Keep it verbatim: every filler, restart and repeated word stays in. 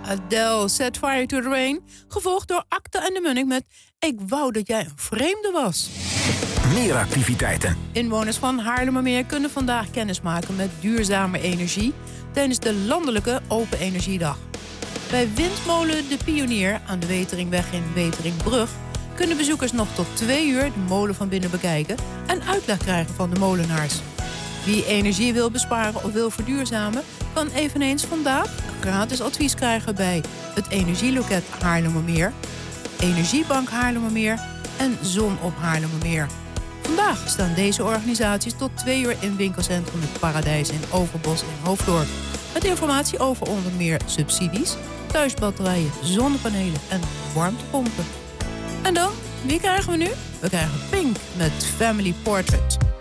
Adele, Set Fire to the Rain. Gevolgd door Akte en de Munnik met Ik wou dat jij een vreemde was. Meer activiteiten. Inwoners van Haarlemmermeer kunnen vandaag kennismaken met duurzame energie tijdens de landelijke Open Energiedag. Bij Windmolen De Pionier aan de Weteringweg in Weteringbrug kunnen bezoekers nog tot twee uur de molen van binnen bekijken en uitleg krijgen van de molenaars. Wie energie wil besparen of wil verduurzamen, kan eveneens vandaag gratis advies krijgen bij het Energieloket Haarlemmermeer, Energiebank Haarlemmermeer en Zon op Haarlemmermeer. Vandaag staan deze organisaties tot twee uur in winkelcentrum Het Paradijs in Overbos in Hoofddorp. Met informatie over onder meer subsidies, thuisbatterijen, zonnepanelen en warmtepompen. En dan, wie krijgen we nu? We krijgen Pink met Family Portrait.